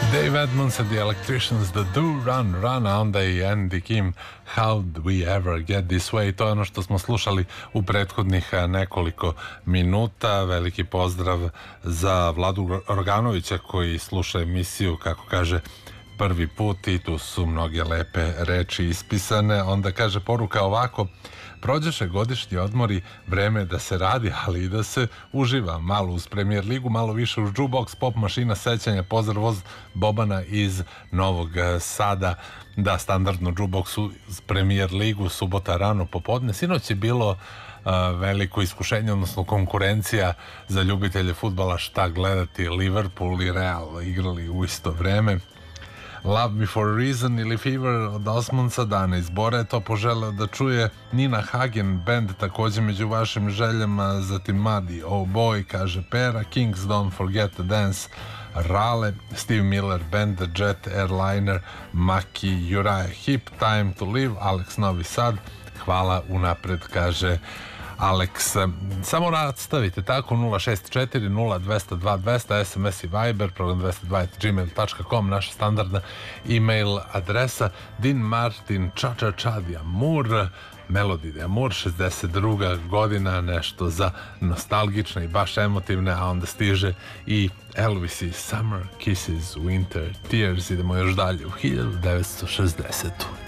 Dave Edmunds and the Electricians, The Do Run Run, a onda i Andy Kim, How Do We Ever Get This Way. To je ono što smo slušali u prethodnih nekoliko minuta. Veliki pozdrav za Vladu Roganovića koji sluša emisiju, kako kaže, prvi put i tu su mnoge lepe reči ispisane. Onda kaže poruka ovako: prođeše godišnji odmori, vreme da se radi, ali i da se uživa. Malo uz Premier ligu, malo više uz jukebox, pop mašina sećanja, pozdrav voz Bobana iz Novog Sada. Da, standardno jukebox uz Premier ligu, subota rano popodne. Sinoć je bilo veliko iskušenje, odnosno konkurencija za ljubitelje fudbala, šta gledati. Liverpool i Real igrali u isto vreme. Love Me For A Reason ili Fever od Osmondsa, Dana iz Bora je to poželeo da čuje. Nina Hagen band takođe među vašim željama, zatim Muddy Oh Boy, kaže Pera, Kings Don't Forget To Dance, Rale, Steve Miller band, The Jet Airliner, Maki, Uriah Heep, Time To Live, Alex Novi Sad, hvala unapred, kaže Alex. Samo nastavite tako 064 0202 200, SMS i Viber, program 202@gmail.com, naša standardna e-mail adresa. Dean Martin, Cha Cha de Amour, Melody de Amour, 62. godina, nešto za nostalgične i baš emotivne, a onda stiže i Elvis i Summer Kisses, Winter Tears. Idemo još dalje u 1960.